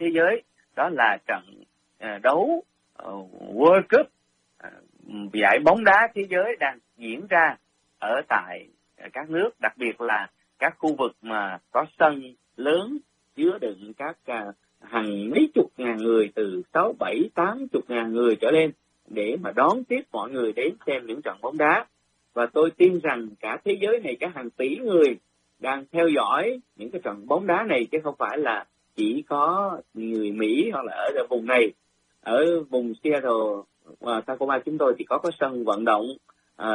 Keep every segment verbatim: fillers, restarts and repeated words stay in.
thế giới, đó là trận uh, đấu uh, World Cup, uh, giải bóng đá thế giới đang diễn ra ở tại uh, các nước, đặc biệt là các khu vực mà có sân lớn chứa đựng các uh, hàng mấy chục ngàn người, từ sáu, bảy, tám chục ngàn người trở lên, để mà đón tiếp mọi người đến xem những trận bóng đá. Và tôi tin rằng cả thế giới này, cả hàng tỷ người đang theo dõi những cái trận bóng đá này, chứ không phải là chỉ có người Mỹ hoặc là ở vùng này. Ở vùng Seattle và Tacoma chúng tôi thì có cái sân vận động uh,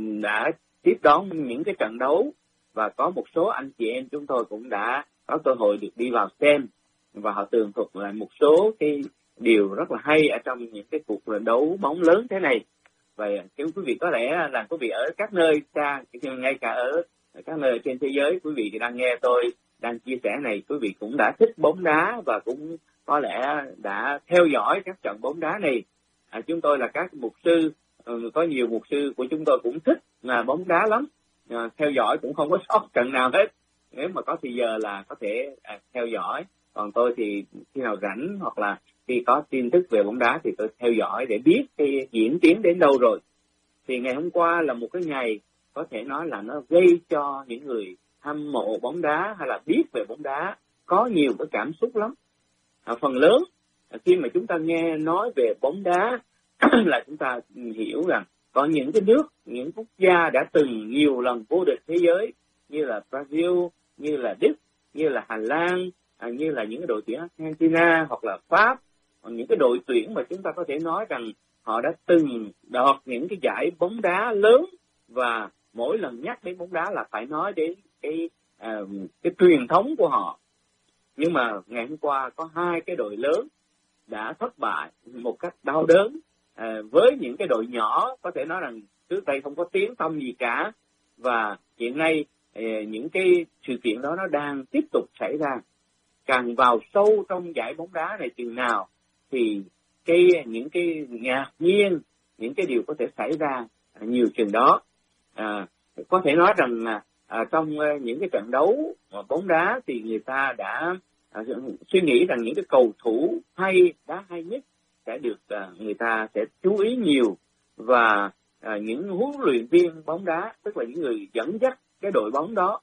đã tiếp đón những cái trận đấu, và có một số anh chị em chúng tôi cũng đã có cơ hội được đi vào xem, và họ tường thuật lại một số cái điều rất là hay ở trong những cái cuộc đấu bóng lớn thế này. Và quý vị có lẽ là quý vị ở các nơi xa, ngay cả ở các nơi trên thế giới, quý vị thì đang nghe tôi đang chia sẻ này, quý vị cũng đã thích bóng đá và cũng có lẽ đã theo dõi các trận bóng đá này. À, chúng tôi là các mục sư, có nhiều mục sư của chúng tôi cũng thích là bóng đá lắm, à, theo dõi cũng không có sót trận nào hết. Nếu mà có thì giờ là có thể à, theo dõi. Còn tôi thì khi nào rảnh hoặc là khi có tin tức về bóng đá thì tôi theo dõi để biết cái diễn tiến đến đâu rồi. Thì ngày hôm qua là một cái ngày có thể nói là nó gây cho những người hâm mộ bóng đá hay là biết về bóng đá có nhiều cái cảm xúc lắm. À, phần lớn khi mà chúng ta nghe nói về bóng đá là chúng ta hiểu rằng có những cái nước, những quốc gia đã từng nhiều lần vô địch thế giới như là Brazil, như là Đức, như là Hà Lan, à, như là những cái đội tuyển Argentina hoặc là Pháp, những cái đội tuyển mà chúng ta có thể nói rằng họ đã từng đoạt những cái giải bóng đá lớn, và mỗi lần nhắc đến bóng đá là phải nói đến cái à, cái truyền thống của họ. Nhưng mà ngày hôm qua có hai cái đội lớn đã thất bại một cách đau đớn à, với những cái đội nhỏ có thể nói rằng trước đây không có tiếng tăm gì cả, và hiện nay à, những cái sự kiện đó nó đang tiếp tục xảy ra. Càng vào sâu trong giải bóng đá này chừng nào thì cái những cái ngạc nhiên, những cái điều có thể xảy ra nhiều chừng đó. À, có thể nói rằng là à, trong những cái trận đấu bóng đá thì người ta đã à, suy nghĩ rằng những cái cầu thủ hay, đá hay nhất sẽ được à, người ta sẽ chú ý nhiều, và à, những huấn luyện viên bóng đá, tức là những người dẫn dắt cái đội bóng đó,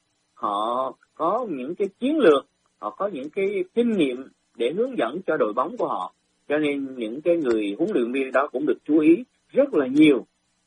họ có những cái chiến lược, họ có những cái kinh nghiệm để hướng dẫn cho đội bóng của họ, cho nên những cái người huấn luyện viên đó cũng được chú ý rất là nhiều.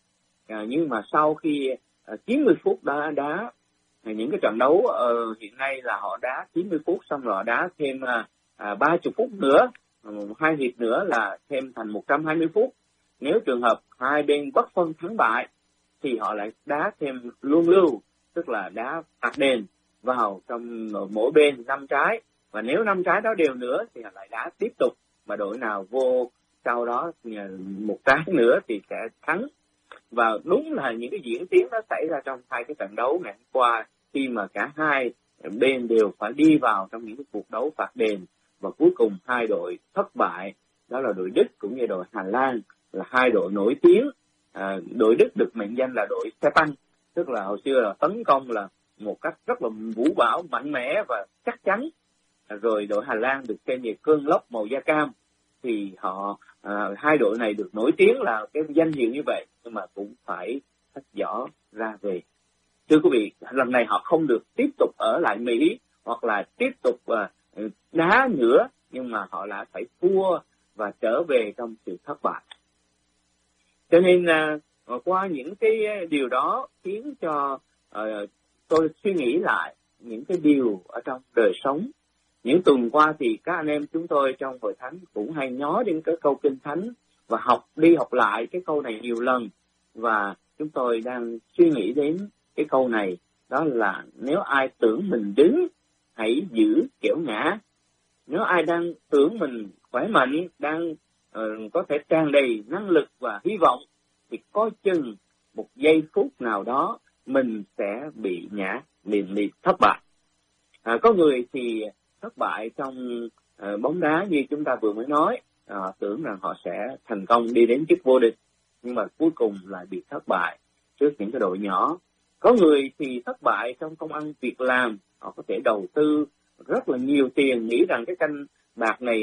À, nhưng mà sau khi à, chín mươi phút đã đá những cái trận đấu uh, hiện nay là họ đá chín mươi phút, xong rồi họ đá thêm uh, uh, ba mươi phút nữa, uh, hai hiệp nữa là thêm thành một trăm hai mươi phút. Nếu trường hợp hai bên bất phân thắng bại thì họ lại đá thêm luân lưu, tức là đá phạt đền vào trong mỗi bên năm trái, và nếu năm trái đó đều nữa thì họ lại đá tiếp tục, và đội nào vô sau đó một trái nữa thì sẽ thắng. Và đúng là những cái diễn tiến đó xảy ra trong hai cái trận đấu ngày hôm qua, khi mà cả hai bên đều phải đi vào trong những cái cuộc đấu phạt đền, và cuối cùng hai đội thất bại, đó là đội Đức cũng như đội Hà Lan, là hai đội nổi tiếng. À, đội Đức được mệnh danh là đội xe tăng, tức là hồi xưa là tấn công là một cách rất là vũ bão, mạnh mẽ và chắc chắn. À, rồi đội Hà Lan được tên về cơn lốc màu da cam. Thì họ à, hai đội này được nổi tiếng là cái danh hiệu như vậy, nhưng mà cũng phải xách giỏ ra về. Thưa quý vị, lần này họ không được tiếp tục ở lại Mỹ hoặc là tiếp tục à, đá nữa, nhưng mà họ lại phải thua và trở về trong sự thất bại. Cho nên à, qua những cái điều đó khiến cho à, tôi suy nghĩ lại những cái điều ở trong đời sống. Những tuần qua thì các anh em chúng tôi trong hội thánh cũng hay nói đến cái câu Kinh Thánh và học đi học lại cái câu này nhiều lần. Và chúng tôi đang suy nghĩ đến cái câu này, đó là nếu ai tưởng mình đứng, hãy giữ kẻo ngã. Nếu ai đang tưởng mình khỏe mạnh, đang uh, có thể tràn đầy năng lực và hy vọng, thì coi chừng một giây phút nào đó mình sẽ bị ngã, liền liệt thất bại. À, có người thì thất bại trong uh, bóng đá như chúng ta vừa mới nói, uh, tưởng rằng họ sẽ thành công đi đến chức vô địch, nhưng mà cuối cùng lại bị thất bại trước những cái đội nhỏ. Có người thì thất bại trong công ăn việc làm, họ có thể đầu tư rất là nhiều tiền, nghĩ rằng cái canh bạc này